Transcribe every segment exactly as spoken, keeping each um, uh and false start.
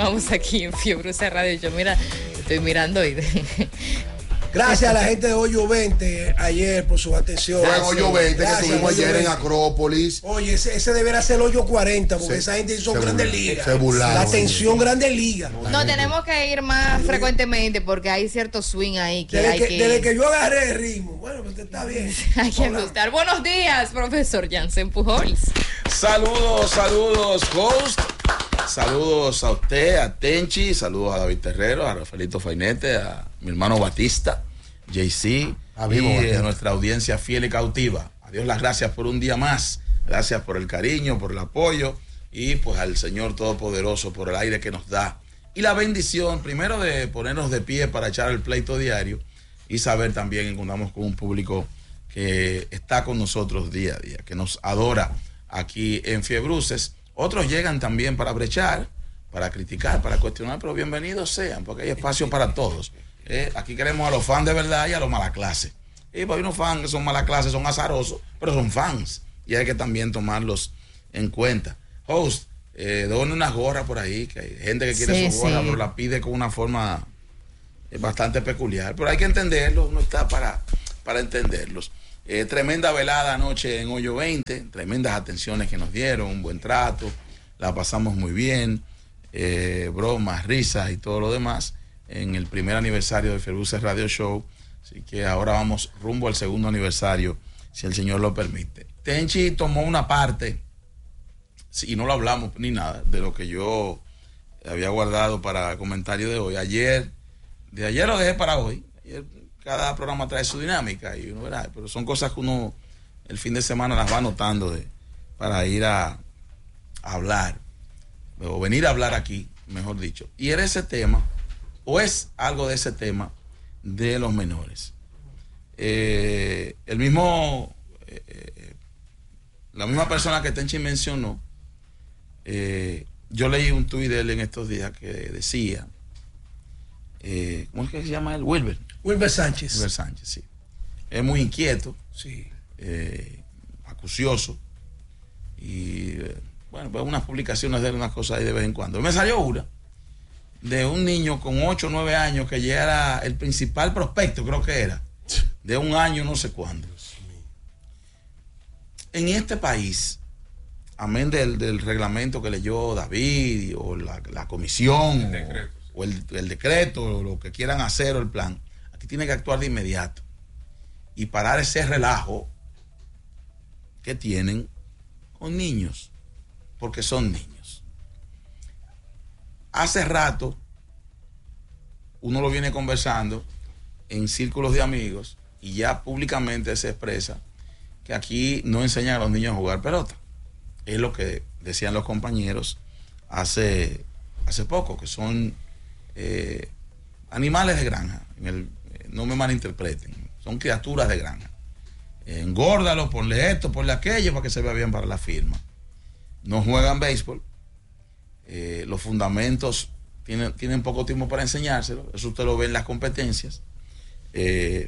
continuamos aquí en Fiebre Radio. Yo, mira, estoy mirando y... Gracias a la gente de Hoyo veinte ayer por su atención. Fue Hoyo veinte que estuvimos ayer veinte. En Acrópolis. Oye, ese, ese deberá ser el Hoyo cuarenta, porque se, esa gente hizo Grandes Ligas. La atención Grandes Ligas. No, tenemos que ir más sí. frecuentemente porque hay cierto swing ahí que desde hay que, que... Desde que yo agarré el ritmo. Bueno, pues está bien. Hay que ajustar. Buenos días, profesor Jansen Pujols. Saludos, saludos, host. Saludos a usted, a Tenchi, saludos a David Terrero, a Rafaelito Fainete, a mi hermano Batista, J C, a y a nuestra audiencia fiel y cautiva. A Dios las gracias por un día más, gracias por el cariño, por el apoyo y pues al Señor Todopoderoso por el aire que nos da. Y la bendición, primero de ponernos de pie para echar el pleito diario y saber también que contamos con un público que está con nosotros día a día, que nos adora aquí en Fiebruces. Otros llegan también para brechar, para criticar, para cuestionar, pero bienvenidos sean, porque hay espacio para todos. Eh, aquí queremos a los fans de verdad y a los mala clase. Y pues hay unos fans que son mala clase, son azarosos, pero son fans. Y hay que también tomarlos en cuenta. Host, eh, done unas gorras por ahí, que hay gente que quiere sí, su gorra, sí. pero la pide con una forma eh, bastante peculiar. Pero hay que entenderlo, uno está para, para entenderlos. Eh, tremenda velada anoche en Hoyo veinte, tremendas atenciones que nos dieron, un buen trato, la pasamos muy bien, eh, bromas, risas y todo lo demás en el primer aniversario de Fiebruces Radio Show, así que ahora vamos rumbo al segundo aniversario, si el Señor lo permite. Tenchi tomó una parte, y no lo hablamos ni nada, de lo que yo había guardado para el comentario de hoy. Ayer, de ayer lo dejé para hoy, ayer, cada programa trae su dinámica y uno verá, pero son cosas que uno el fin de semana las va anotando de, para ir a, a hablar o venir a hablar aquí, mejor dicho. Y era ese tema, o es algo de ese tema de los menores. Eh, el mismo, eh, la misma persona que Tenchi mencionó, eh, yo leí un tuit de él en estos días que decía, eh, ¿cómo es que se llama él? Wilber. Wilber Sánchez. Wilber Sánchez, sí. Es muy inquieto, sí. eh, acucioso y eh, bueno, pues unas publicaciones de unas cosas ahí de vez en cuando. Me salió una de un niño con ocho o nueve años que ya era el principal prospecto, creo que era, de un año no sé cuándo. En este país, amén del, del reglamento que leyó David o la, la comisión el decreto, o el, el decreto o lo que quieran hacer o el plan, aquí tiene que actuar de inmediato y parar ese relajo que tienen con niños, porque son niños. Hace rato uno lo viene conversando en círculos de amigos y ya públicamente se expresa que aquí no enseñan a los niños a jugar pelota. Es lo que decían los compañeros hace, hace poco, que son eh, animales de granja. En el, eh, no me malinterpreten, son criaturas de granja. Eh, engórdalo, ponle esto, ponle aquello para que se vea bien para la firma. No juegan béisbol. Eh, los fundamentos tienen, tienen poco tiempo para enseñárselo. Eso usted lo ve en las competencias. Eh,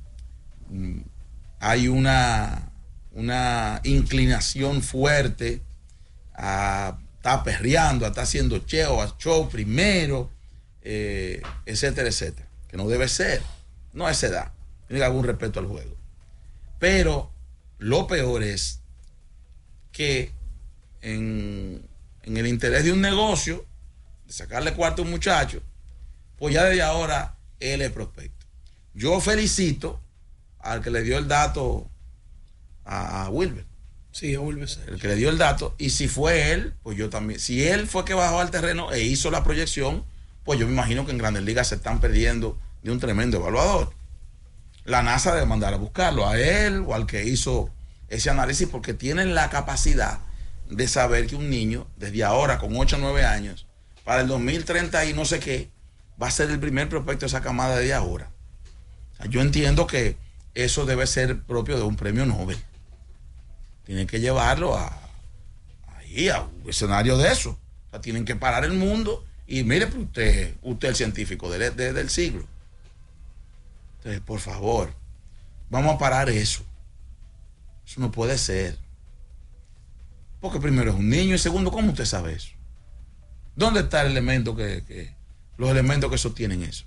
hay una, una inclinación fuerte a estar perreando, a estar haciendo cheo, a show primero, eh, etcétera, etcétera. Que no debe ser. No a esa edad. Tiene que haber un respeto al juego. Pero lo peor es que en, en el interés de un negocio, de sacarle cuarto a un muchacho, pues ya desde ahora él es prospecto. Yo felicito al que le dio el dato a, a Wilber. Sí, a Wilber. El que le dio el dato, y si fue él, pues yo también. Si él fue que bajó al terreno e hizo la proyección, pues yo me imagino que en Grandes Ligas se están perdiendo de un tremendo evaluador. La NASA debe mandar a buscarlo a él o al que hizo ese análisis, porque tienen la capacidad de saber que un niño, desde ahora, con ocho o nueve años, para el dos mil treinta y no sé qué, va a ser el primer prospecto de esa camada de ahora. O sea, yo entiendo que eso debe ser propio de un premio Nobel. Tienen que llevarlo a, ahí, a un escenario de eso. O sea, tienen que parar el mundo y mire, pues usted, usted es el científico de, de, del siglo. Entonces, por favor, vamos a parar eso. Eso no puede ser. Porque primero es un niño y segundo, ¿cómo usted sabe eso? ¿Dónde está el elemento que, que los elementos que sostienen eso?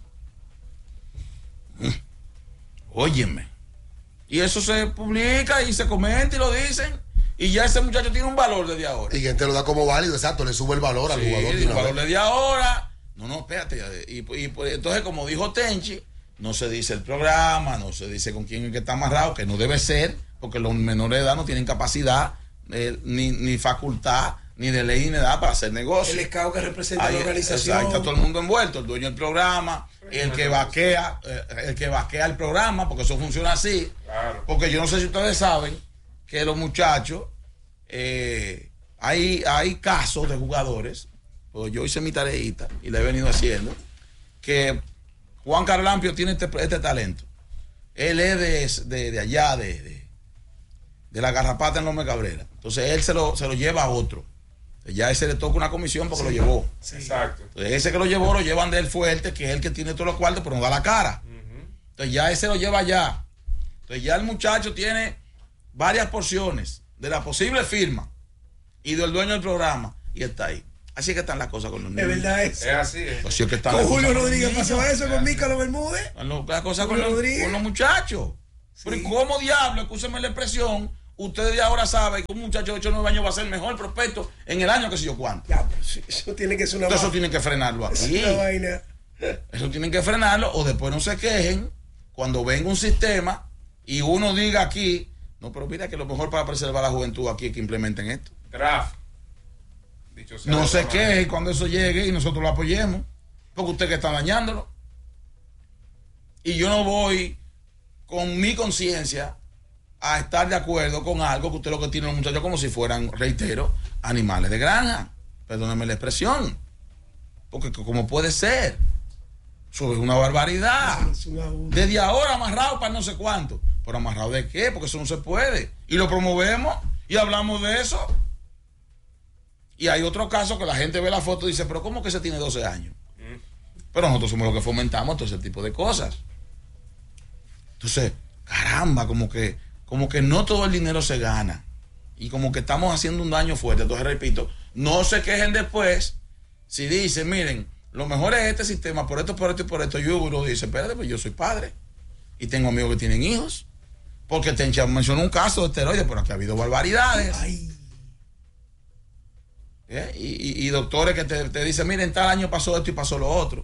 Mm. Óyeme. Y eso se publica y se comenta y lo dicen. Y ya ese muchacho tiene un valor desde ahora. Y gente lo da como válido, exacto, le sube el valor al sí, jugador. El valor desde ahora. No, no, espérate. Y, y, y entonces, como dijo Tenchi, no se dice el programa, no se dice con quién es que está amarrado, que no debe ser, porque los menores de edad no tienen capacidad, eh, ni, ni facultad, ni de ley ni de edad para hacer negocios. El escado que representa Ahí, la organización. Exacto, está todo el mundo envuelto, el dueño del programa, el que vaquea, eh, el que vaquea el programa, porque eso funciona así. Claro. Porque yo no sé si ustedes saben que los muchachos, eh, hay, hay casos de jugadores, pues yo hice mi tareita y la he venido haciendo, que Juan Carlampio tiene este, este talento. Él es de, de, de allá, de, de, de la Garrapata en López Cabrera. Entonces él se lo, se lo lleva a otro. Ya ese le toca una comisión porque sí, lo llevó. Sí. Exacto. Entonces ese que lo llevó lo llevan de él fuerte, que es el que tiene todos los cuartos, pero no da la cara. Uh-huh. Entonces ya ese lo lleva allá. Entonces ya el muchacho tiene varias porciones de la posible firma y del dueño del programa y está ahí. Así que están las cosas con los niños. Es verdad eso. Es así. Es. Así es que están con las Julio cosas Rodríguez con pasó eso, con Mícalo Bermúdez. Las cosas con los, con los muchachos. Sí. Pero ¿cómo diablo, escúcheme la expresión, ustedes de ahora saben que un muchacho de ocho o nueve años va a ser el mejor prospecto en el año que sé yo cuánto? Ya, pues, eso tiene que ser una Entonces, eso tienen que frenarlo aquí. Una vaina. Eso tienen que frenarlo o después no se quejen cuando venga un sistema y uno diga aquí, no, pero mira que lo mejor para preservar la juventud aquí es que implementen esto. Draft. Dicho sea, no se queje cuando eso llegue y nosotros lo apoyemos, porque usted que está dañándolo. Y yo no voy con mi conciencia a estar de acuerdo con algo que usted lo que tiene los muchachos como si fueran, reitero, animales de granja. Perdóneme la expresión. Porque como puede ser. Eso es una barbaridad. Desde ahora amarrado para no sé cuánto. ¿Pero amarrado de qué? Porque eso no se puede. Y lo promovemos y hablamos de eso. Y hay otro caso que la gente ve la foto y dice, pero ¿cómo que se tiene doce años? Mm. Pero nosotros somos los que fomentamos todo ese tipo de cosas. Entonces, caramba, como que, como que no todo el dinero se gana. Y como que estamos haciendo un daño fuerte. Entonces, repito, no se quejen después si dicen, miren, lo mejor es este sistema, por esto, por esto y por esto. Yo uno dice, espérate, pues yo soy padre. Y tengo amigos que tienen hijos. Porque te mencionó un caso de esteroides, pero aquí ha habido barbaridades. Ay. ¿Eh? Y, y, y doctores que te, te dicen, miren, tal año pasó esto y pasó lo otro.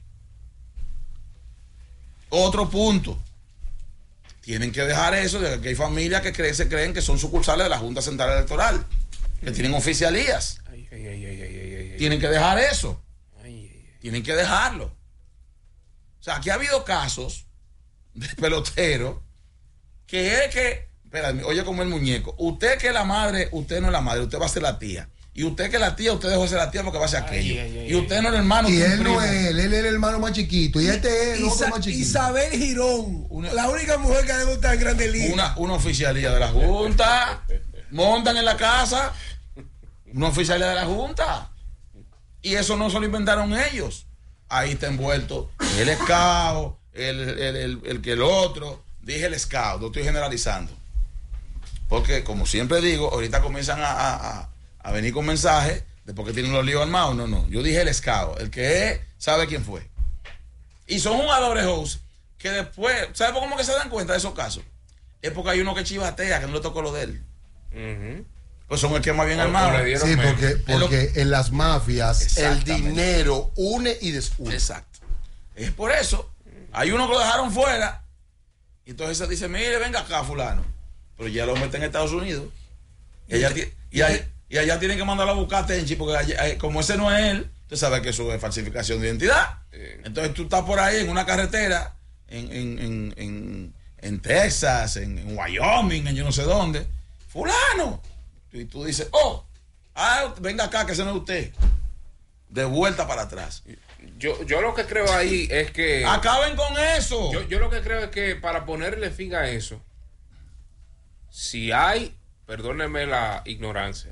Otro punto. Tienen que dejar eso de que hay familias que creen, se creen que son sucursales de la Junta Central Electoral, que tienen oficialías. Ay, ay, ay, ay, ay, ay, tienen que dejar eso. Ay, ay, ay. Tienen que dejarlo. O sea, aquí ha habido casos de peloteros que es que, espérame, oye como el muñeco, usted que es la madre, usted no es la madre, usted va a ser la tía. Y usted que es la tía, usted dejó de ser la tía porque va a ser aquello. Ay, ay, ay, y usted no es el hermano. Y él no es él, él es el hermano más chiquito. Y este es el otro más chiquito. Isabel Girón, una, la única mujer que ha debutado en Grandes Ligas. Una, una oficialía de la Junta. Montan en la casa. Una oficialía de la Junta. Y eso no se lo inventaron ellos. Ahí está envuelto el escao, el, el, el, el que el otro. Dije el escao, no estoy generalizando. Porque, como siempre digo, ahorita comienzan a... a, a a venir con mensajes de por qué tienen los líos armados. No, no. Yo dije el escao. El que es, sabe quién fue. Y son jugadores, host, que después, ¿sabe por cómo que se dan cuenta de esos casos? Es porque hay uno que chivatea, que no le tocó lo de él. Uh-huh. Pues son el que más bien armado. Sí, porque, porque en las mafias el dinero une y desune. Exacto. Es por eso. Hay uno que lo dejaron fuera. Y entonces se dice, mire, venga acá, fulano. Pero ya lo meten en Estados Unidos. Y allá tiene... Y hay, Y allá tienen que mandarlo a buscar a Tenchi, porque allá, como ese no es él, usted sabe que eso es falsificación de identidad. Eh. Entonces tú estás por ahí en una carretera, en, en, en, en, en Texas, en, en Wyoming, en yo no sé dónde. Fulano. Y tú dices, oh, ah, venga acá, que ese no es usted. De vuelta para atrás. Yo, yo lo que creo ahí es que... Acaben con eso. Yo, yo lo que creo es que para ponerle fin a eso, si hay, perdónenme la ignorancia,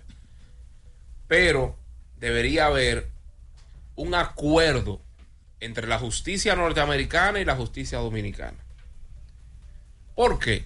pero debería haber un acuerdo entre la justicia norteamericana y la justicia dominicana. ¿Por qué?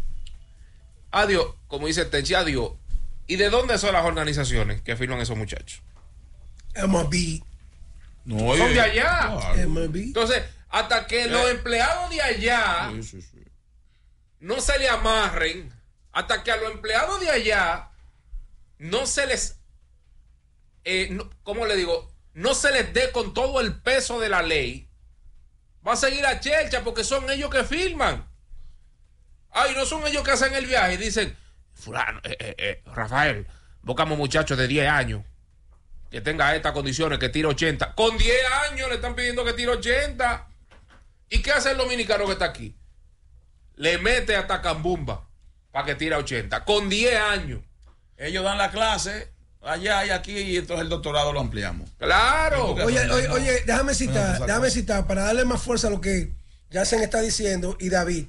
Adiós, como dice Tenchi, adiós. ¿Y de dónde son las organizaciones que firman esos muchachos? M L B. No, son de allá. Claro. M L B. Entonces, hasta que eh. los empleados de allá sí, sí, sí. no se le amarren, hasta que a los empleados de allá no se les, eh, no, ¿cómo le digo? No se les dé con todo el peso de la ley, va a seguir a Chelcha porque son ellos que firman. Ay, no son ellos que hacen el viaje y dicen, fulano, eh, eh, eh, Rafael, buscamos muchachos de diez años que tenga estas condiciones, que tire ochenta. Con diez años le están pidiendo que tire ochenta. ¿Y qué hace el dominicano que está aquí? Le mete hasta cambumba para que tire ochenta. Con diez años. Ellos dan la clase allá y aquí y entonces el doctorado lo ampliamos. Claro. Oye, oye, oye, déjame citar, déjame citar para darle más fuerza a lo que Jansen está diciendo y David.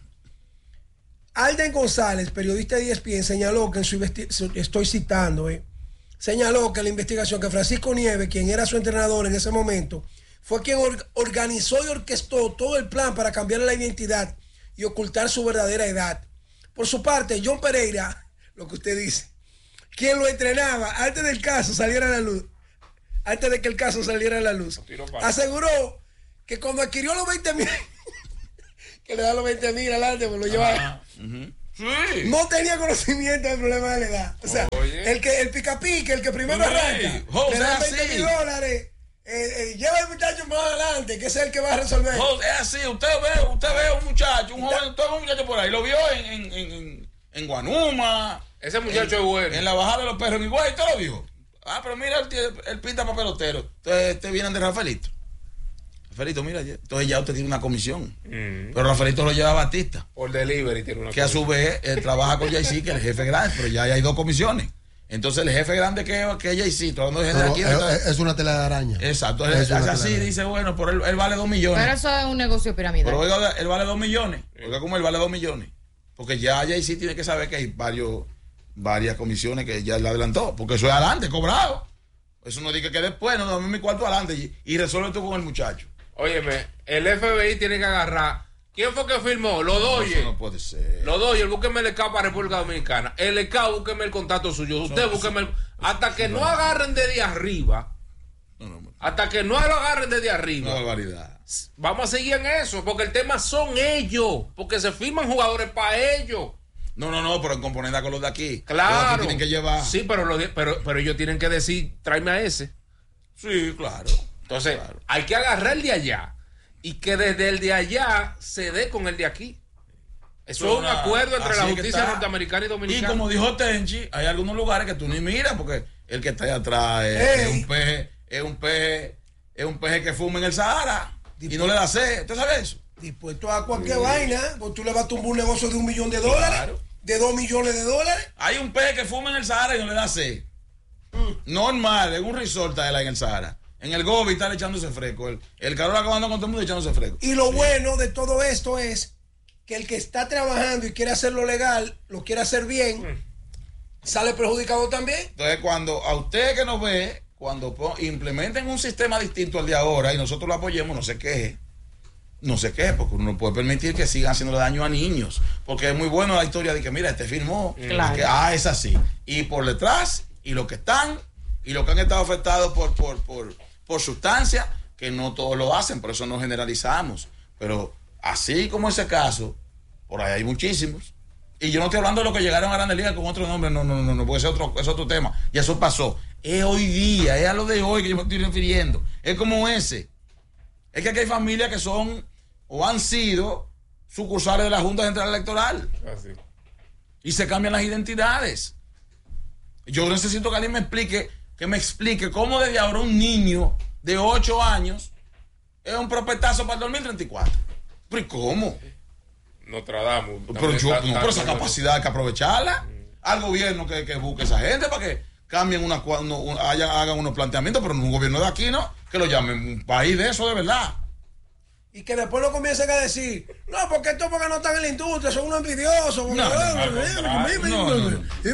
Alden González, periodista de E S P N, señaló que en su investigación, estoy citando, eh, señaló que la investigación que Francisco Nieves, quien era su entrenador en ese momento, fue quien or organizó y orquestó todo el plan para cambiarle la identidad y ocultar su verdadera edad. Por su parte, John Pereira, lo que usted dice, quien lo entrenaba antes del caso saliera a la luz, antes de que el caso saliera a la luz, aseguró que cuando adquirió los veinte mil, que le da los veinte mil adelante, pues lo lleva. Uh-huh. Sí. No tenía conocimiento del problema de la edad. O sea, Oye. el que el pica pique, el que primero Oye. arranca, oh, le da veinte mil dólares. Eh, eh, lleva al muchacho más adelante, que es el que va a resolver. Oh, es así, usted ve, usted ve un muchacho, un joven, usted ve un muchacho por ahí, lo vio en, en, en, en Guanuma. Ese muchacho en, es bueno. En la bajada de los perros en Iguay, usted lo vio. Ah, pero mira, él, él pinta papelotero. Ustedes usted vienen de Rafaelito. Rafaelito, mira, entonces ya usted tiene una comisión. Mm. Pero Rafaelito lo lleva a Batista. Por delivery tiene una Que comisión. A su vez, él trabaja con Jay Z, que es el jefe grande, pero ya hay dos comisiones. Entonces el jefe grande que, que Jay Z, hablando de aquí, es, es una tela de araña. Exacto, él es así, dice, bueno, pero él, él vale dos millones. Pero eso es un negocio piramidal. Pero oiga, él vale dos millones. Oiga, como él vale dos millones. Porque ya Jay Z tiene que saber que hay varios, varias comisiones que ya le adelantó. Porque eso es adelante, cobrado. Eso no dice que después, no, dame mi cuarto adelante y, y resuelve tú con el muchacho. Óyeme, el F B I tiene que agarrar. ¿Quién fue que firmó? Los Dodgers. Eso no puede ser. Los Dodgers, búsqueme el E C A para República Dominicana. El E C A, búsqueme el contacto suyo. Usted no, búsqueme el... Hasta que no, no agarren desde arriba. No, no, no. Hasta que no lo agarren desde arriba. Una barbaridad. Vamos a seguir en eso, porque el tema son ellos. Porque se firman jugadores para ellos. No, no, no, pero en componente con los de aquí. Claro. Los de aquí tienen que llevar. Sí, pero, lo de, pero, pero ellos tienen que decir, tráeme a ese. Sí, claro. Entonces, claro. Hay que agarrar el de allá. Y que desde el de allá se dé con el de aquí. Eso es un acuerdo entre la justicia norteamericana y dominicana. Y como dijo Tenchi, hay algunos lugares que tú ni miras porque el que está ahí atrás es, es un peje, es un peje, es un peje que fuma en el Sahara y no le da sed. ¿Usted sabe eso? Dispuesto a cualquier sí. vaina, pues tú le vas a tumbar un negocio de un millón de dólares, claro. de dos millones de dólares. Hay un peje que fuma en el Sahara y no le da sed. Mm. Normal, en un resort está él ahí en el Sahara. En el Gobi está echándose fresco. El, el calor acabando con todo el mundo echándose fresco. Y lo sí. bueno de todo esto es que el que está trabajando y quiere hacerlo legal, lo quiere hacer bien, mm. sale perjudicado también. Entonces, cuando a usted que nos ve, cuando implementen un sistema distinto al de ahora y nosotros lo apoyemos, no se queje. No se queje, porque uno no puede permitir que sigan haciendo daño a niños. Porque es muy bueno la historia de que, mira, este firmó. Claro. Que, ah, es así. Y por detrás, y los que están, y los que han estado afectados por... por, por por sustancias, que no todos lo hacen, por eso no generalizamos. Pero así como ese caso, por ahí hay muchísimos. Y yo no estoy hablando de los que llegaron a Grandes Ligas con otro nombre, no, no, no, no, puede ser otro, es otro tema. Y eso pasó. Es hoy día, es a lo de hoy que yo me estoy refiriendo. Es como ese. Es que aquí hay familias que son o han sido sucursales de la Junta Central Electoral. Así. Y se cambian las identidades. Yo necesito que alguien me explique que me explique cómo desde ahora un niño de ocho años es un prospectazo para el dos mil treinta y cuatro. ¿Pero y cómo? Nostradamus. Pero, yo, no, pero esa capacidad hay que aprovecharla. Mm. Al gobierno que, que busque esa gente para que cambien una, una, una hayan, hagan unos planteamientos, pero no un gobierno de aquí, ¿no? Que lo llamen un país de eso de verdad. Y que después no comiencen a decir, no, porque esto porque no están en la industria, son unos envidiosos. No, no, no,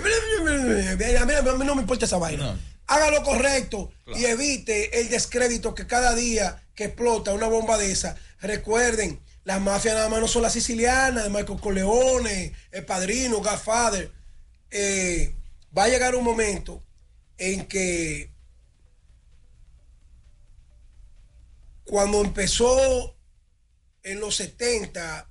no, a mí no me importa esa vaina. No. Haga lo correcto, claro, y evite el descrédito que cada día que explota una bomba de esa. Recuerden, las mafias nada más no son las sicilianas, Michael Corleone, El Padrino, Godfather. Eh, va a llegar un momento en que cuando empezó en los setenta,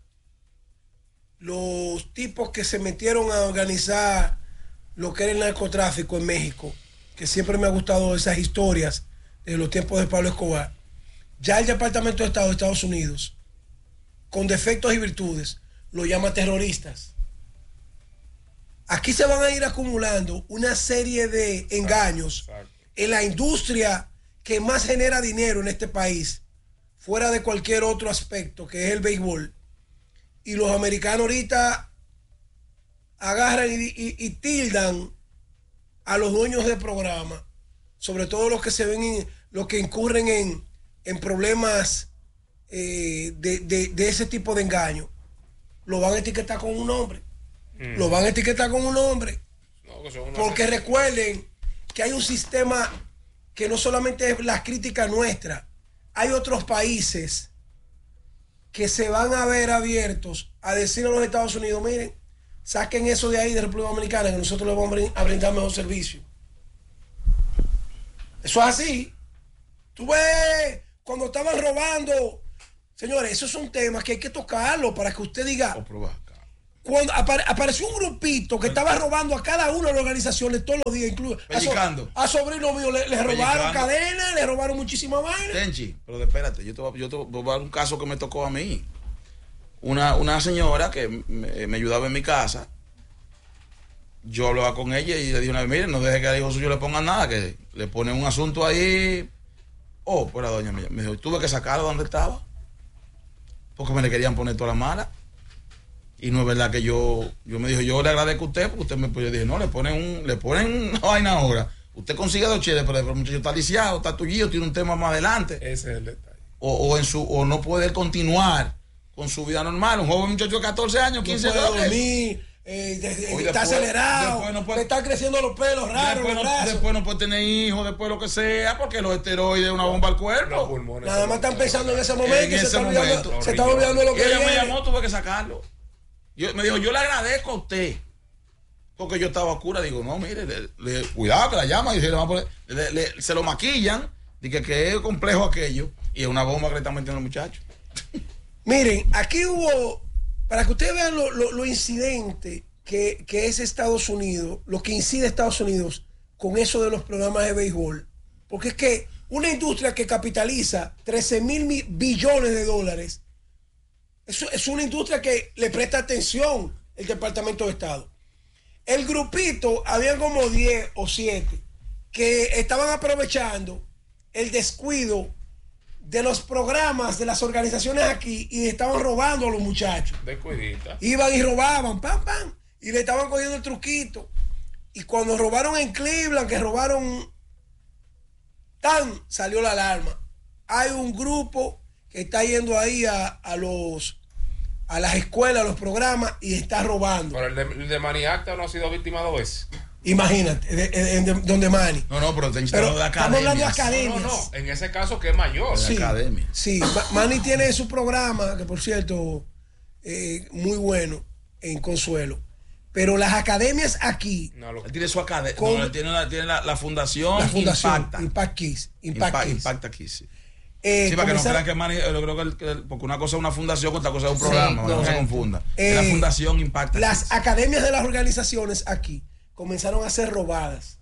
los tipos que se metieron a organizar lo que era el narcotráfico en México, que siempre me ha gustado esas historias de los tiempos de Pablo Escobar, ya el Departamento de Estado de Estados Unidos, con defectos y virtudes, lo llama terroristas. Aquí se van a ir acumulando una serie de engaños en la industria que más genera dinero en este país, fuera de cualquier otro aspecto, que es el béisbol. Y los americanos ahorita agarran y, y, y tildan a los dueños del programa, sobre todo los que se ven, en, los que incurren en, en problemas eh, de, de, de ese tipo de engaño, lo van a etiquetar con un nombre. Mm. Lo van a etiquetar con un nombre. No, que son porque recuerden que hay un sistema que no solamente es la crítica nuestra, hay otros países que se van a ver abiertos a decir a los Estados Unidos, miren, saquen eso de ahí de República Dominicana, que nosotros les vamos a brindar mejor servicio. Eso es así. Tú ves, cuando estaban robando, señores, esos son temas que hay que tocarlo para que usted diga. Cuando apare, apareció un grupito que estaba robando a cada una de las organizaciones todos los días, incluso a, so, a sobrino mío le, le robaron cadenas, le robaron muchísimas vainas. Tenchi, pero espérate, yo te, voy, yo te voy a dar un caso que me tocó a mí. Una, una señora que me, me ayudaba en mi casa, yo hablaba con ella y le dije una vez, miren, no deje que al hijo suyo le pongan nada, que le ponen un asunto ahí. Oh, pues la doña mía, me dijo, tuve que sacarlo donde estaba, porque me le querían poner toda la mala. Y no es verdad que yo, yo me dijo, yo le agradezco a usted, porque usted me, pues yo dije, no, le ponen un, le ponen una vaina ahora. Usted consigue dos cheles, pero el muchacho está lisiado, está tullido, tiene un tema más adelante. Ese es el detalle. O, o en su, o no poder continuar con su vida normal. Un joven muchacho de catorce años, quince años. No puede dormir, eh, de, de, está después, acelerado, después no puede, le están creciendo los pelos raros. Después, los no, después no puede tener hijos, después lo que sea, porque los esteroides, una bomba al cuerpo. Pulmones, nada más están pensando en ese momento. En ese se momento. Está olvidando, se está olvidando de lo que ella viene. me llamó, tuve que sacarlo. Yo, me dijo, yo le agradezco a usted, porque yo estaba oscura. Digo, no, mire, le, le, cuidado que la llama y se, le va a poner, le, le, se lo maquillan, dije que es complejo aquello, y es una bomba que le están metiendo los muchachos. Miren, aquí hubo, para que ustedes vean lo, lo, lo incidente que, que es Estados Unidos, lo que incide Estados Unidos con eso de los programas de béisbol, porque es que una industria que capitaliza trece mil billones de dólares, Es, es una industria que le presta atención el Departamento de Estado. El grupito, habían como diez o siete que estaban aprovechando el descuido de los programas de las organizaciones aquí y estaban robando a los muchachos. Descuidita. Iban y robaban, pam, pam, y le estaban cogiendo el truquito. Y cuando robaron en Cleveland, que robaron, tan, salió la alarma. Hay un grupo que está yendo ahí a, a los a las escuelas, a los programas y está robando. Pero el de, el de Maniacta no ha sido víctima dos veces. Imagínate, de, de, de, donde Manny. No, no, pero, te pero de estamos hablando de academias. No, no, no, en ese caso que es mayor. Sí, academia. Sí, Manny tiene su programa, que por cierto, eh, muy bueno en Consuelo. Pero las academias aquí. No, lo... Él tiene su academia. No, él tiene, la, tiene la, la fundación, la fundación Impacta. Impact Kids. Impact Impact, Kids. Impacta Kids, sí. Eh, sí, para comenzar... que no crean que Manny, yo creo que, el, que el, porque una cosa es una fundación, otra cosa es un programa, sí, no, no se confunda. Eh, la fundación Impacta Las Kids. academias de las organizaciones aquí comenzaron a ser robadas.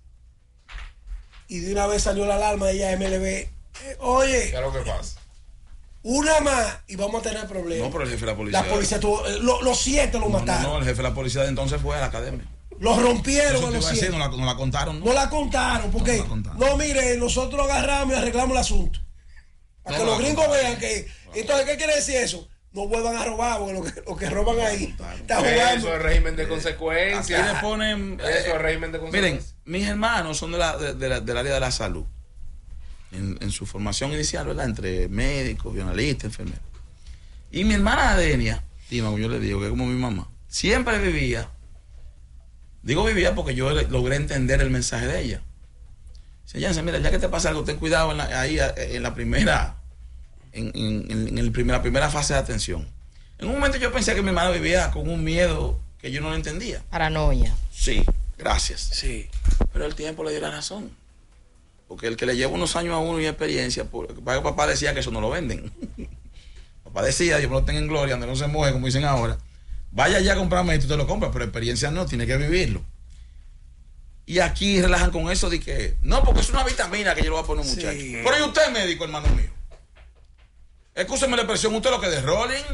Y de una vez salió la alarma de ella M L B. Eh, oye, ¿qué es lo que pasa? Una más y vamos a tener problemas. No, pero el jefe de la policía. La policía tuvo, eh, lo, los siete lo no, mataron. No, no, el jefe de la policía de entonces fue a la academia. Los rompieron Eso a los siete. No la, no la contaron, ¿no? No la contaron, porque no, contaron. No, mire, nosotros agarramos y arreglamos el asunto. Para no que los gringos contaron. Vean que. No. Entonces, ¿qué quiere decir eso? No vuelvan a robar, porque lo que, lo que roban ahí está jugando. Eso es régimen de consecuencias. Aquí le ponen. Eso es régimen de consecuencias. Miren, mis hermanos son de la, de, de la, del área de la salud. En, en su formación inicial, ¿verdad? Entre médicos, bioanalistas, enfermeros. Y mi hermana Adenia, Tima, como yo le digo, que es como mi mamá, siempre vivía. Digo vivía porque yo logré entender el mensaje de ella. Dice, mira, ya que te pasa algo, ten cuidado en la, ahí en la primera, en, en, en el primer, la primera fase de atención. En un momento yo pensé que mi hermana vivía con un miedo que yo no lo entendía. Paranoia. Sí, gracias. Sí. Pero el tiempo le dio la razón. Porque el que le lleva unos años a uno y experiencia, porque papá decía que eso no lo venden. Papá decía, Dios me lo tenga en gloria, donde no se moje, como dicen ahora. Vaya ya a comprarme esto y te lo compras, pero experiencia no, tiene que vivirlo. Y aquí relajan con eso de que, no, porque es una vitamina que yo le voy a poner a un muchacho. Sí. Pero ¿y usted, médico, hermano mío? Escúcheme la expresión, usted lo que de rolling.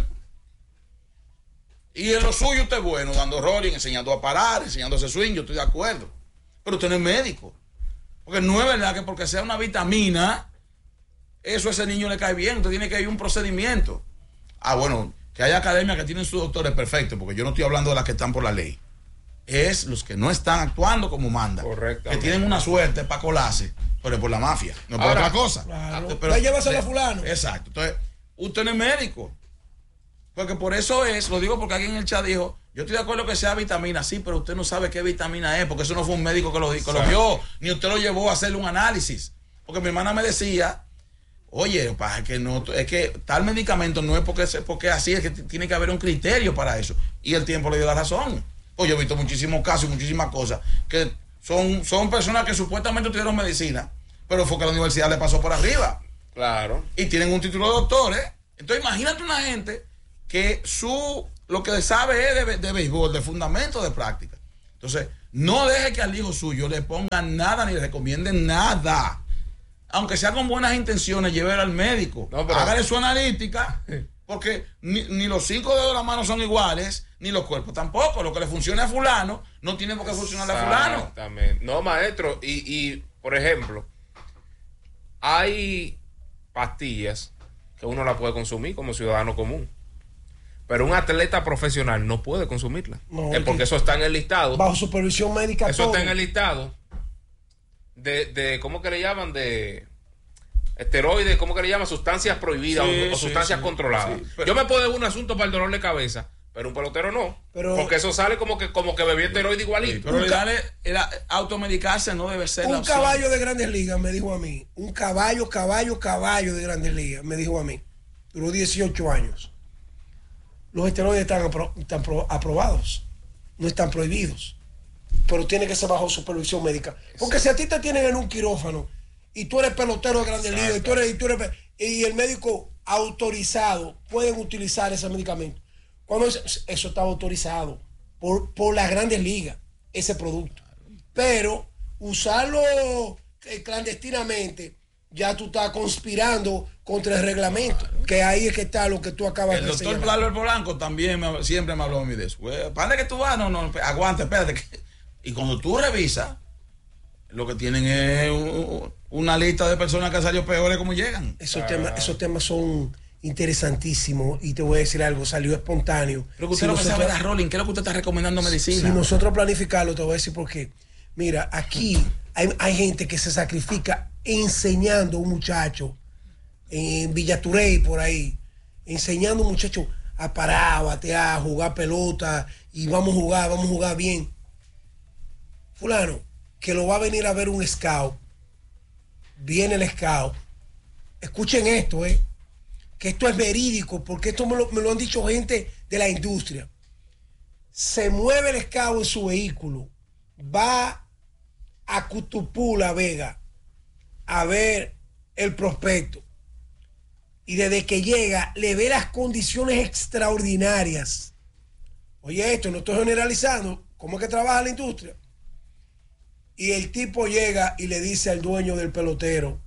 Y en lo suyo usted es bueno, dando rolling, enseñando a parar, enseñando a hacer swing, yo estoy de acuerdo. Pero usted no es médico. Porque no es verdad que porque sea una vitamina, eso a ese niño le cae bien. Usted tiene que ir un procedimiento. Ah, bueno, que hay academias que tienen sus doctores perfectos, porque yo no estoy hablando de las que están por la ley. Es los que no están actuando como manda. Correcto. Que tienen una suerte para colarse, pero es por la mafia, no por Ahora, otra cosa. Claro. Pero llévaselo a fulano. Exacto. Entonces, usted no es médico. Porque por eso es, lo digo porque alguien en el chat dijo, yo estoy de acuerdo que sea vitamina, sí, pero usted no sabe qué vitamina es, porque eso no fue un médico que lo, que lo vio, ni usted lo llevó a hacerle un análisis. Porque mi hermana me decía, oye, es que no, es que tal medicamento no es porque, porque así, es que tiene que haber un criterio para eso. Y el tiempo le dio la razón. Pues yo he visto muchísimos casos y muchísimas cosas que son, son personas que supuestamente estudiaron medicina, pero fue que la universidad le pasó por arriba. Claro. Y tienen un título de doctores. Entonces imagínate una gente que su lo que sabe es de, de béisbol, de fundamento, de práctica. Entonces, no deje que al hijo suyo le pongan nada ni le recomienden nada. Aunque sea con buenas intenciones, llévelo al médico. No, pero... Hágale su analítica, porque ni, ni los cinco dedos de la mano son iguales, ni los cuerpos tampoco. Lo que le funcione a fulano, no tiene por qué funcionarle a fulano. Exactamente. No, maestro, y, y por ejemplo, hay pastillas que uno la puede consumir como ciudadano común. Pero un atleta profesional no puede consumirla. No, es porque eso está en el listado. Bajo supervisión médica. Eso todo. Está en el listado de, de, ¿cómo que le llaman? De esteroides, ¿cómo que le llaman? Sustancias prohibidas sí, o, o sí, sustancias sí, controladas. Sí, pero... Yo me puedo dar un asunto para el dolor de cabeza, pero un pelotero no. Pero... Porque eso sale como que, como que bebí esteroide igualito. Sí, pero ca... era, automedicarse no debe ser un la opción. Caballo de Grandes Ligas me dijo a mí. Un caballo, caballo, caballo de Grandes Ligas me dijo a mí. Duró dieciocho años. Los esteroides están, apro están aprobados, no están prohibidos, pero tiene que ser bajo supervisión médica. Porque si a ti te tienen en un quirófano y tú eres pelotero de Grandes Ligas y, tú eres, y, tú eres, y el médico autorizado pueden utilizar ese medicamento, cuando eso, eso está autorizado por, por las Grandes Ligas, ese producto. Pero usarlo eh, clandestinamente, ya tú estás conspirando contra el reglamento, que ahí es que está lo que tú acabas el de decir. El doctor Albert Polanco también me, siempre me habló a mí de eso. ¿Para que tú vas? No, no, aguanta, espérate. Y cuando tú revisas, lo que tienen es un, una lista de personas que han salido peores como llegan. Esos, ah. temas, esos temas son interesantísimos y te voy a decir algo, salió espontáneo. Pero que usted si no nosotros, sabe dar rolling, ¿qué es lo que usted está recomendando medicina? Si nosotros planificarlo, te voy a decir por qué. Mira, aquí hay, hay gente que se sacrifica enseñando a un muchacho en Villa Turey, por ahí, enseñando a un muchacho a parar, a batear, a jugar pelota, y vamos a jugar, vamos a jugar bien. Fulano, que lo va a venir a ver un scout, viene el scout, escuchen esto, eh, que esto es verídico, porque esto me lo, me lo han dicho gente de la industria. Se mueve el scout en su vehículo, va a Cutupú, La Vega, a ver el prospecto, y desde que llega le ve las condiciones extraordinarias. Oye, esto no estoy generalizando, ¿cómo es que trabaja la industria? Y el tipo llega y le dice al dueño del pelotero: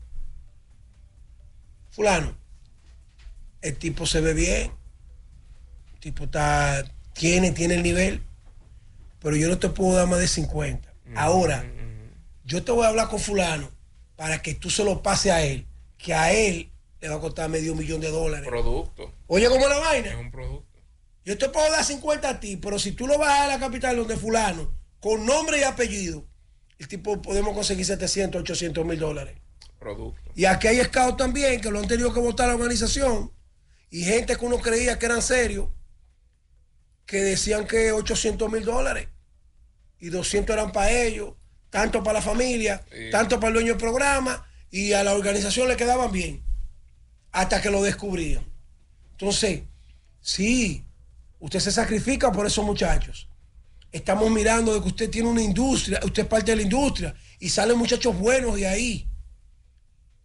fulano, el tipo se ve bien, el tipo está, tiene, tiene el nivel, pero yo no te puedo dar más de cincuenta. Mm-hmm. Ahora, yo te voy a hablar con fulano para que tú se lo pases a él, que a él le va a costar medio millón de dólares. Producto. Oye, ¿cómo es la vaina? Es un producto. Yo te puedo dar cincuenta a ti, pero si tú lo vas a la capital donde fulano, con nombre y apellido, el tipo podemos conseguir setecientos, ochocientos mil dólares. Producto. Y aquí hay scouts también que lo han tenido que votar a la organización, y gente que uno creía que eran serios, que decían que ochocientos mil dólares y doscientos eran para ellos, tanto para la familia, sí, tanto para el dueño del programa, y a la organización le quedaban bien, hasta que lo descubrían. Entonces, sí, usted se sacrifica por esos muchachos. Estamos mirando de que usted tiene una industria, usted es parte de la industria, y salen muchachos buenos de ahí.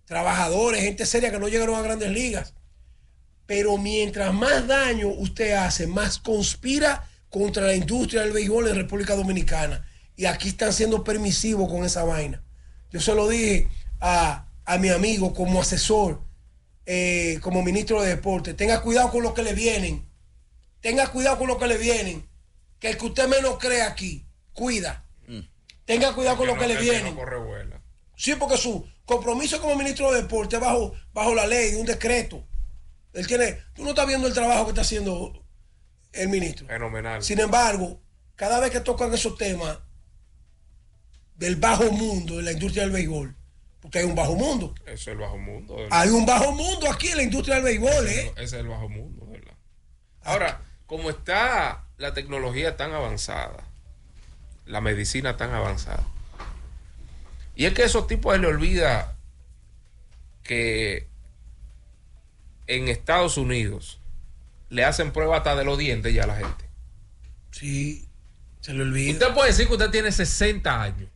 trabajadores, gente seria que no llegaron a grandes ligas. Pero mientras más daño usted hace, más conspira contra la industria del béisbol en República Dominicana. Y aquí están siendo permisivos con esa vaina. Yo se lo dije a, a mi amigo como asesor, eh, como ministro de deporte. Tenga cuidado con lo que le vienen. Tenga cuidado con lo que le vienen. Que el que usted menos cree aquí, cuida. Mm. Tenga cuidado con lo que, que no, le vienen. No sí, porque su compromiso como ministro de deporte bajo, bajo la ley, un decreto. Él tiene, tú no estás viendo el trabajo que está haciendo el ministro. Fenomenal. Sin embargo, cada vez que tocan esos temas del bajo mundo de la industria del béisbol, porque hay un bajo mundo. Eso es el bajo mundo. ¿Verdad? Hay un bajo mundo aquí en la industria del béisbol, ese, ¿eh? Ese es el bajo mundo, ¿verdad? Ahora, como está la tecnología tan avanzada, la medicina tan avanzada, y es que a esos tipos se les olvida que en Estados Unidos le hacen prueba hasta de los dientes ya a la gente. Sí, se le olvida. Usted puede decir que usted tiene sesenta años.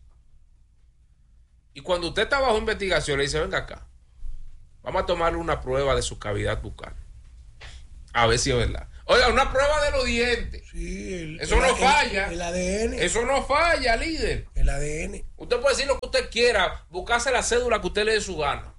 Y cuando usted está bajo investigación, le dice, venga acá, vamos a tomarle una prueba de su cavidad bucal. A ver si es verdad. Oiga, una prueba de los dientes. Sí, el, eso el, no falla. El, el A D N. Eso no falla, líder. El A D N. Usted puede decir lo que usted quiera, buscarse la cédula que usted le dé su gana.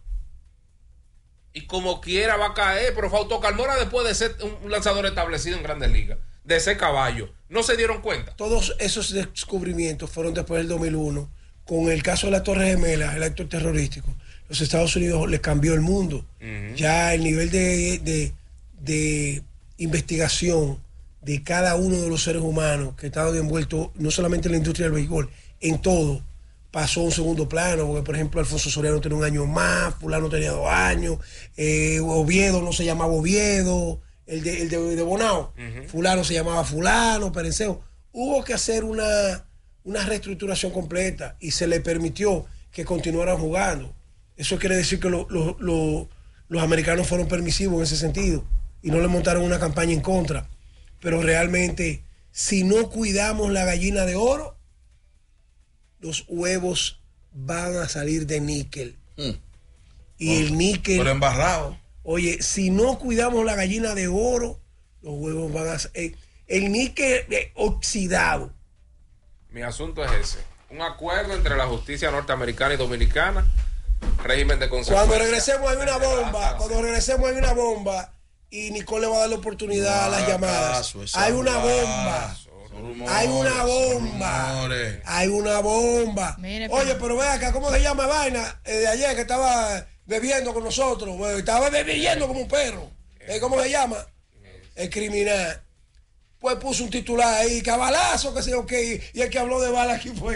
Y como quiera va a caer, pero Fausto Carmona, después de ser un lanzador establecido en Grandes Ligas, de ese caballo, ¿no se dieron cuenta? Todos esos descubrimientos fueron después del dos mil uno, con el caso de la Torre Gemela, el acto terrorístico. Los Estados Unidos les cambió el mundo. Uh-huh. Ya el nivel de, de, de investigación de cada uno de los seres humanos que estaban envueltos, no solamente en la industria del béisbol, en todo, pasó a un segundo plano, porque por ejemplo Alfonso Soriano tenía un año más, fulano tenía dos años, eh, Oviedo no se llamaba Oviedo, el de, el de, de Bonao, uh-huh. fulano se llamaba fulano, Perenceo. Hubo que hacer una, una reestructuración completa y se le permitió que continuaran jugando. Eso quiere decir que lo, lo, lo, los americanos fueron permisivos en ese sentido y no le montaron una campaña en contra. Pero realmente, si no cuidamos la gallina de oro, los huevos van a salir de níquel. Mm. Y oh, el níquel... Pero embarrado. Oye, si no cuidamos la gallina de oro, los huevos van a... Eh, el níquel eh, oxidado. Mi asunto es ese. Un acuerdo entre la justicia norteamericana y dominicana, régimen de consecuencia. Cuando regresemos hay una bomba, cuando regresemos hay una bomba y Nicole le va a dar la oportunidad no, a las llamadas. Caso, hay una bomba. Rumores, hay una bomba. Rumores. Hay una bomba. Mire, oye, pero, pero ve acá, ¿cómo se llama vaina? Eh, de ayer que estaba bebiendo con nosotros. Bueno, estaba bebiendo como un perro. Eh, ¿Cómo se llama? El criminal. Pues puso un titular ahí, cabalazo, que sé yo qué. Y el que habló de bala aquí fue.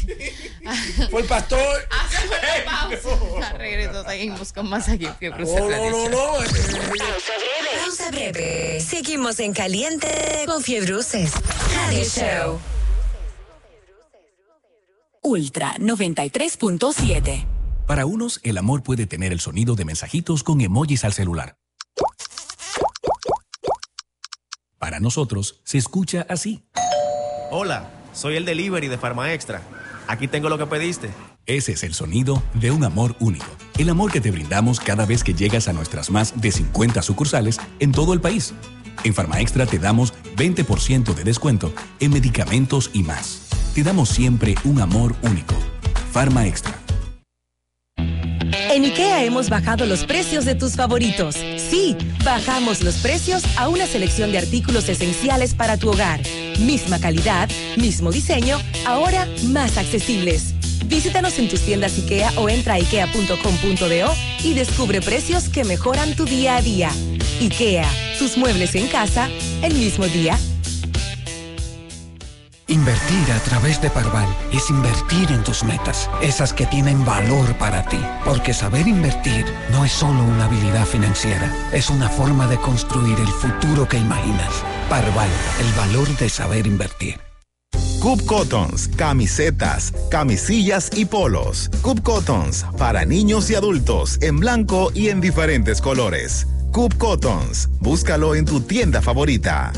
Fue el pastor. Hacemos una pausa. Regreso, seguimos con más aquí. Que no, no, no, no. Pausa breve. Pausa breve. Seguimos en Caliente con Fiebruces. Radio Show. Ultra noventa y tres punto siete. Para unos, el amor puede tener el sonido de mensajitos con emojis al celular. Para nosotros, se escucha así. Hola, soy el delivery de Farma Extra. Aquí tengo lo que pediste. Ese es el sonido de un amor único. El amor que te brindamos cada vez que llegas a nuestras más de cincuenta sucursales en todo el país. En Farma Extra te damos veinte por ciento de descuento en medicamentos y más. Te damos siempre un amor único. Farma Extra. En IKEA hemos bajado los precios de tus favoritos. Sí, bajamos los precios a una selección de artículos esenciales para tu hogar. Misma calidad, mismo diseño, ahora más accesibles. Visítanos en tus tiendas IKEA o entra a ikea punto com punto do y descubre precios que mejoran tu día a día. IKEA, tus muebles en casa, el mismo día. Invertir a través de Parval es invertir en tus metas, esas que tienen valor para ti. Porque saber invertir no es solo una habilidad financiera, es una forma de construir el futuro que imaginas. Parval, el valor de saber invertir. Cub Cottons, camisetas, camisillas y polos. Cub Cottons, para niños y adultos, en blanco y en diferentes colores. Cub Cottons, búscalo en tu tienda favorita.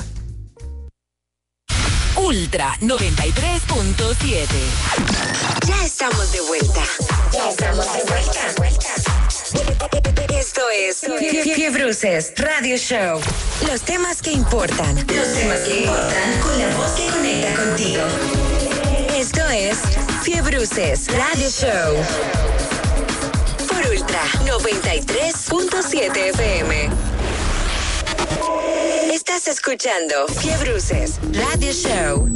Ultra noventa y tres punto siete. Ya estamos de vuelta. Ya estamos de vuelta. Esto es Fiebruces Radio Show. Los temas que importan. Los temas que importan con la voz que conecta contigo. Esto es Fiebruces Radio Show. Por Ultra noventa y tres punto siete F M. Estás escuchando Fiebruces Radio Show.